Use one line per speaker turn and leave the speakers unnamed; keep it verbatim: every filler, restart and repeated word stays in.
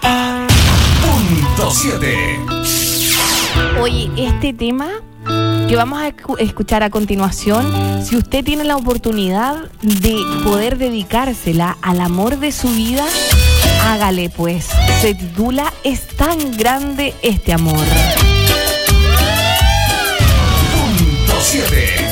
Punto siete.
Oye, este tema que vamos a escu- escuchar a continuación, si usted tiene la oportunidad de poder dedicársela al amor de su vida, hágale pues. Se titula Es tan grande este amor.
Punto siete.